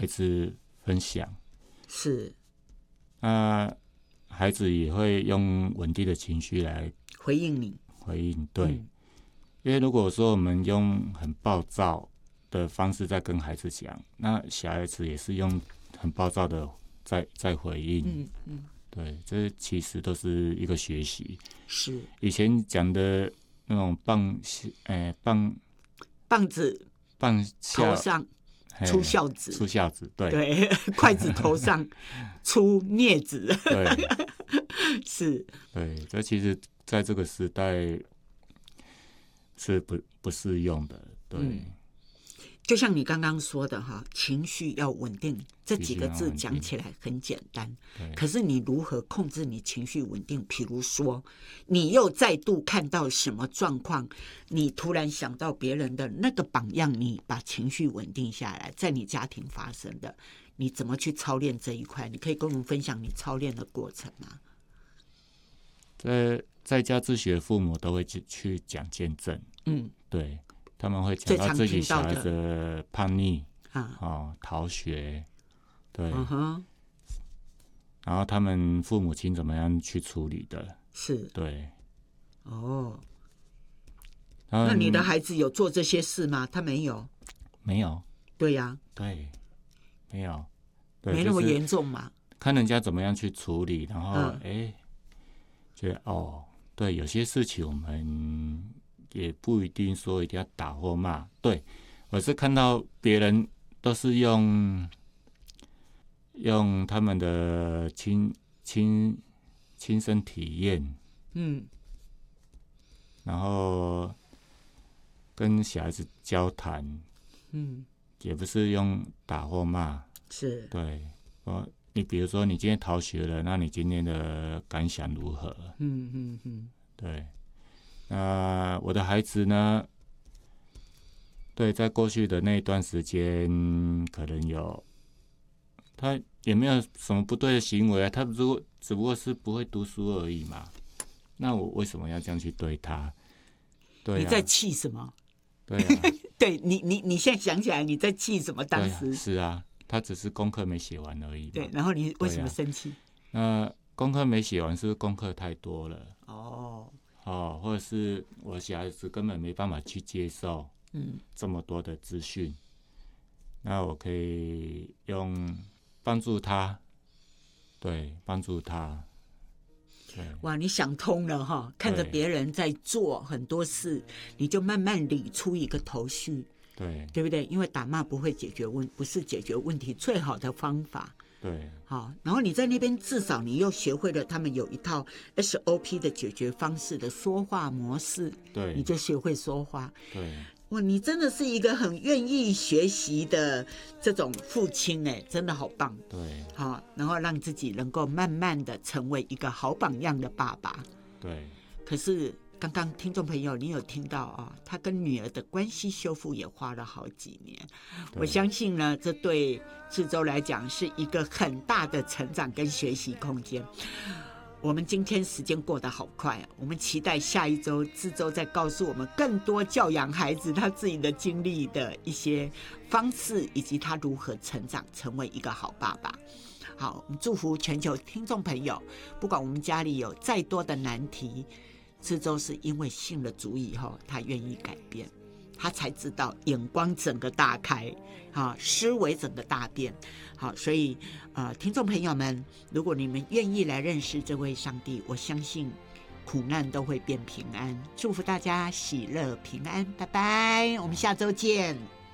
孩子分享， 是， 那孩子也会用稳定的情绪来回应你， 对，因为如果说我们用很暴躁的方式在跟孩子讲，那小孩子也是用很暴躁的在回应，对，这其实都是一个学习。 是以前讲的那种棒子下头上出孝子， 对对，筷子头上出镊子， 对是， 对，这其实在这个时代是不适用的，对。 就像你刚刚说的哈，情绪要稳定，这几个字讲起来很简单，可是你如何控制你情绪稳定？比如说，你又再度看到什么状况，你突然想到别人的那个榜样，你把情绪稳定下来，在你家庭发生的，你怎么去操练这一块？你可以跟我们分享你操练的过程吗？ 在家自学，父母都会去讲见证，对。他们会讲到自己小孩子的叛逆逃学，对，然后他们父母亲怎么样去处理的， 是， 对， 那你的孩子有做这些事吗？他没有， 没有， 对呀， 对，没有， 没那么严重嘛， 看人家怎么样去处理，然后觉得对，有些事情我们也不一定说一定要打或骂，对，我是看到别人都是用他们的亲身体验，然后跟小孩子交谈，也不是用打或骂， 是， 对，你比如说你今天逃学了，那你今天的感想如何？对。那我的孩子呢？对，在过去的那一段时间，可能他也没有什么不对的行为啊，他只不过是不会读书而已嘛。那我为什么要这样去对他？对啊， 你在气什么？ 对啊， 对你现在想起来你在气什么？当时是啊，他只是功课没写完而已嘛。 对，然后你为什么生气？ 那功课没写完，是不是功课太多了？或者是我小孩子根本没办法去接受这么多的资讯，那我可以用帮助他，对，帮助他。 哇，你想通了哈！看着别人在做很多事，你就慢慢理出一个头绪，对不对？因为打骂不是解决问题最好的方法。 对， 好，然后你在那边至少你又学会了他们有一套 SOP 的解决方式的说话模式， 对， 你就学会说话。 对， 哇，你真的是一个很愿意学习的这种父亲哎，真的好棒。 对， 好，然后让自己能够慢慢的成为一个好榜样的爸爸。 对， 可是刚刚听众朋友，你有听到啊？他跟女儿的关系修复也花了好几年。我相信呢，这对志州来讲是一个很大的成长跟学习空间。我们今天时间过得好快啊！我们期待下一周志州再告诉我们更多教养孩子他自己的经历的一些方式，以及他如何成长成为一个好爸爸。好，我们祝福全球听众朋友，不管我们家里有再多的难题，志州是因为信了主以后，他愿意改变，他才知道眼光整个大开，思维整个大变。好，所以听众朋友们，如果你们愿意来认识这位上帝，我相信苦难都会变平安。祝福大家喜乐平安，拜拜，我们下周见。